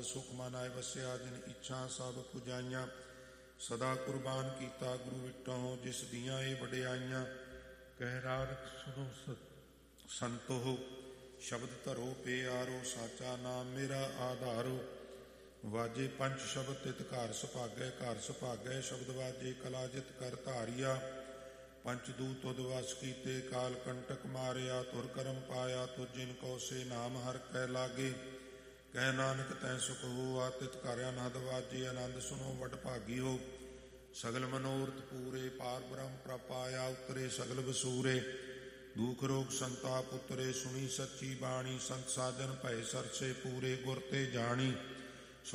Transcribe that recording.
ਸੁਖ ਮਨ ਆਏ ਵਸਿਆ, ਜਿਨ ਇੱਛਾ ਸਭ ਪੁਜਾਈਆਂ। ਸਦਾ ਕੁਰਬਾਨ ਕੀਤਾ ਗੁਰੂ ਵਿਟੋ, ਜਿਸ ਦੀਆਂ ਇਹ ਵਡਿਆਈਆਂ। ਕਹਿ ਨਾਨਕ ਸੁਣੋ ਸੰਤੋ, ਸ਼ਬਦ ਧਰੋ ਪਿਆਰੋ, ਸਾਚਾ ਨਾਮ ਮੇਰਾ ਆਧਾਰੋ। ਵਾਜੇ ਪੰਜ ਸ਼ਬਦ ਤਿਤ ਘਰ ਸੁਭਾਗੈ, ਘਰ ਸੁਭਾਗੈ ਸ਼ਬਦ ਵਾਜੇ, ਕਲਾ ਜਿਤ ਕਰ ਧਾਰਿਆ। ਪੰਚ ਦੂਤ ਤੁਧ ਵਸ ਕੀਤੇ, ਕਾਲ ਕੰਟਕ ਮਾਰਿਆ। ਤੁਰ ਕਰਮ ਪਾਇਆ ਤੁਧ ਜਿਨ ਕੋ, ਸੇ ਨਾਮ ਹਰਿ ਕੈ ਲਾਗੇ। ਕਹਿ ਨਾਨਕ ਤੈ ਸੁਖ ਹੋਆ, ਤਿਤ ਘਰ ਅਨਹਦ ਵਾਜੇ। ਆਨੰਦ ਸੁਣੋ ਵਡ ਭਾਗੀਓ, ਸਗਲ ਮਨੋਰਥ ਪੂਰੇ। ਪਾਰ ਬ੍ਰਹਮ ਪ੍ਰਪਾਇਆ, ਉਤਰੇ ਸਗਲ ਵਸੂਰੇ। ਦੁਖ ਰੋਗ ਸੰਤਾਪ ਉਤਰੇ, ਸੁਣੀ ਸੱਚੀ ਬਾਣੀ। ਸੰਤ ਸਾਜਨ ਭਏ ਸਰਸੇ ਪੂਰੇ, ਗੁਰ ਤੇ ਜਾਣੀ।